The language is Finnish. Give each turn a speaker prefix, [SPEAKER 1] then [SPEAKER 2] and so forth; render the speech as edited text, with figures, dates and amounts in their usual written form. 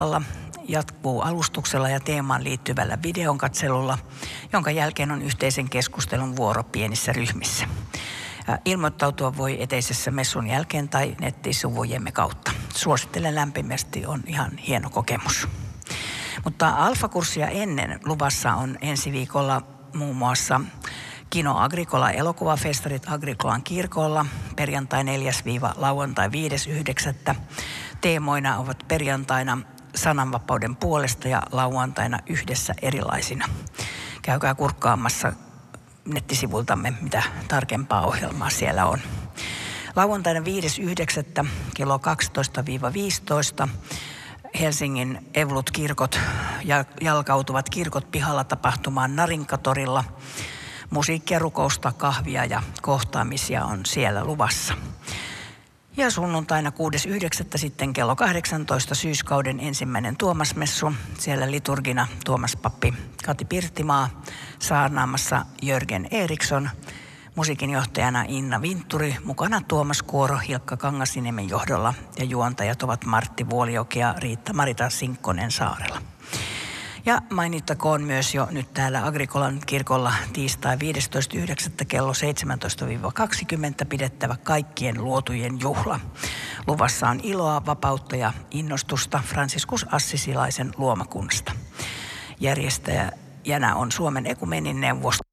[SPEAKER 1] jatkuu alustuksella ja teemaan liittyvällä videonkatselulla, jonka jälkeen on yhteisen keskustelun vuoro pienissä ryhmissä. Ilmoittautua voi eteisessä messun jälkeen tai nettisivujemme kautta. Suosittelen lämpimästi, on ihan hieno kokemus. Mutta alfakurssia ennen luvassa on ensi viikolla muun muassa Kino Agricola elokuvafestarit Agricolan kirkolla perjantai 4.–lauantai 5.9. Teemoina ovat perjantaina sananvapauden puolesta ja lauantaina yhdessä erilaisina. Käykää kurkkaamassa nettisivultamme, mitä tarkempaa ohjelmaa siellä on. Lauantaina 5.9. kello 12–15 Helsingin Evolut-kirkot jalkautuvat kirkot pihalla tapahtumaan Narinkatorilla. Musiikkia, rukousta, kahvia ja kohtaamisia on siellä luvassa. Ja sunnuntaina 6.9. sitten kello 18 syyskauden ensimmäinen Tuomasmessu. Siellä liturgina Tuomaspappi Kati Pirttimaa, saarnaamassa Jörgen Eriksson, musiikinjohtajana Inna Vintturi, mukana Tuomaskuoro Hilkka Kangasniemen johdolla ja juontajat ovat Martti Vuolijoki ja Riitta-Marita Sinkkonen Saarella. Ja mainittakoon myös jo nyt täällä Agricolan kirkolla tiistai 15.9. kello 17–20 pidettävä kaikkien luotujen juhla. Luvassa on iloa, vapautta ja innostusta Franciscus Assisilaisen luomakunnasta. Järjestäjänä on Suomen Ekumenin neuvosto.